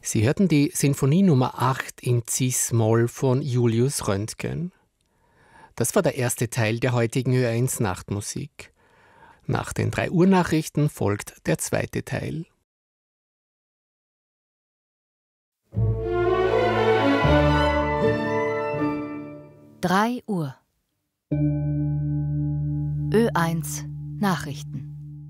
Sie hörten die Sinfonie Nummer 8 in Cis-Moll von Julius Röntgen. Das war der erste Teil der heutigen Ö1 Nachtmusik. Nach den 3 Uhr Nachrichten folgt der zweite Teil. Drei Uhr. Ö1 Nachrichten.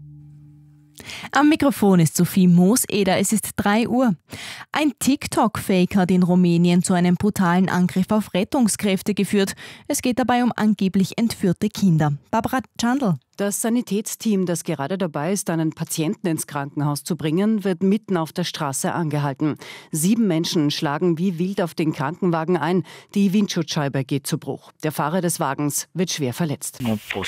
Am Mikrofon ist Sophie Mooseder, es ist 3 Uhr. Ein TikTok-Fake hat in Rumänien zu einem brutalen Angriff auf Rettungskräfte geführt. Es geht dabei um angeblich entführte Kinder. Barbara Chandl. Das Sanitätsteam, das gerade dabei ist, einen Patienten ins Krankenhaus zu bringen, wird mitten auf der Straße angehalten. 7 Menschen schlagen wie wild auf den Krankenwagen ein. Die Windschutzscheibe geht zu Bruch. Der Fahrer des Wagens wird schwer verletzt.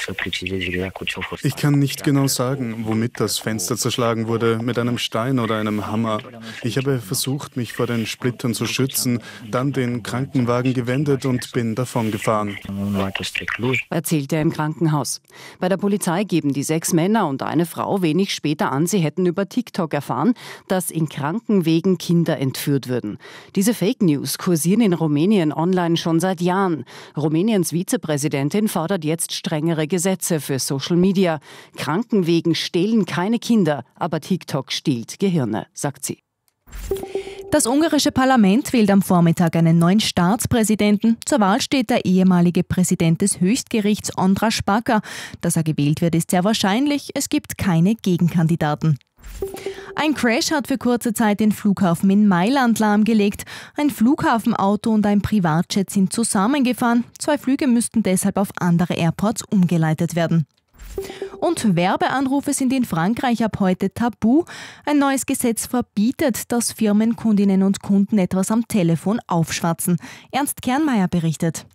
Ich kann nicht genau sagen, womit das Fenster zerschlagen wurde, mit einem Stein oder einem Hammer. Ich habe versucht, mich vor den Splittern zu schützen, dann den Krankenwagen gewendet und bin davon gefahren. Erzählt er im Krankenhaus. Bei der Polizei geben die 6 Männer und eine Frau wenig später an, sie hätten über TikTok erfahren, dass in Krankenwegen Kinder entführt würden. Diese Fake News kursieren in Rumänien online schon seit Jahren. Rumäniens Vizepräsidentin fordert jetzt strengere Gesetze für Social Media. Krankenwegen stehlen keine Kinder, aber TikTok stiehlt Gehirne, sagt sie. Das ungarische Parlament wählt am Vormittag einen neuen Staatspräsidenten. Zur Wahl steht der ehemalige Präsident des Höchstgerichts András Baka. Dass er gewählt wird, ist sehr wahrscheinlich. Es gibt keine Gegenkandidaten. Ein Crash hat für kurze Zeit den Flughafen in Mailand lahmgelegt. Ein Flughafenauto und ein Privatjet sind zusammengefahren. 2 Flüge müssten deshalb auf andere Airports umgeleitet werden. Und Werbeanrufe sind in Frankreich ab heute tabu. Ein neues Gesetz verbietet, dass Firmen, Kundinnen und Kunden etwas am Telefon aufschwatzen. Ernst Kernmeier berichtet.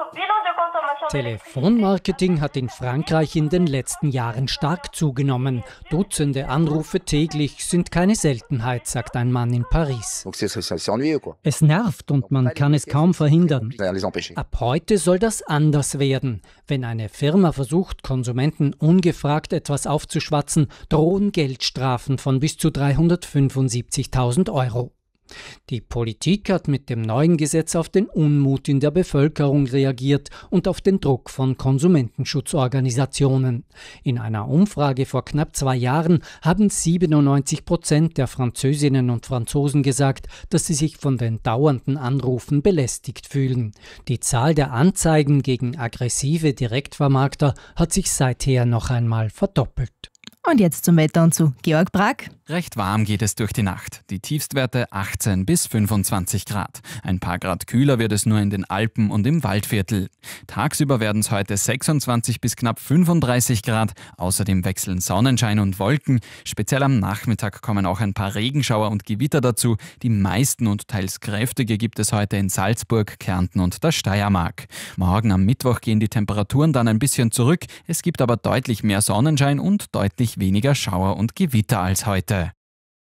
Telefonmarketing hat in Frankreich in den letzten Jahren stark zugenommen. Dutzende Anrufe täglich sind keine Seltenheit, sagt ein Mann in Paris. Es nervt und man kann es kaum verhindern. Ab heute soll das anders werden. Wenn eine Firma versucht, Konsumenten ungefragt etwas aufzuschwatzen, drohen Geldstrafen von bis zu 375.000 €. Die Politik hat mit dem neuen Gesetz auf den Unmut in der Bevölkerung reagiert und auf den Druck von Konsumentenschutzorganisationen. In einer Umfrage vor knapp 2 Jahren haben 97% der Französinnen und Franzosen gesagt, dass sie sich von den dauernden Anrufen belästigt fühlen. Die Zahl der Anzeigen gegen aggressive Direktvermarkter hat sich seither noch einmal verdoppelt. Und jetzt zum Wetter und zu Georg Brack. Recht warm geht es durch die Nacht. Die Tiefstwerte 18 bis 25 Grad. Ein paar Grad kühler wird es nur in den Alpen und im Waldviertel. Tagsüber werden es heute 26 bis knapp 35 Grad. Außerdem wechseln Sonnenschein und Wolken. Speziell am Nachmittag kommen auch ein paar Regenschauer und Gewitter dazu. Die meisten und teils kräftige gibt es heute in Salzburg, Kärnten und der Steiermark. Morgen am Mittwoch gehen die Temperaturen dann ein bisschen zurück. Es gibt aber deutlich mehr Sonnenschein und deutlich weniger Schauer und Gewitter als heute.